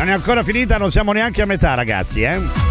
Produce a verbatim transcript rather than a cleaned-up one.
non è ancora finita, non siamo neanche a metà, ragazzi, eh.